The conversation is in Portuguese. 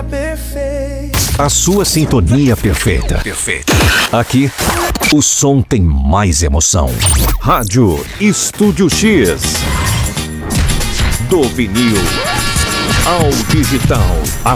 sintonia perfeita. A sua sintonia perfeita. Aqui, o som tem mais emoção. Rádio Estúdio X. Do vinil ao digital.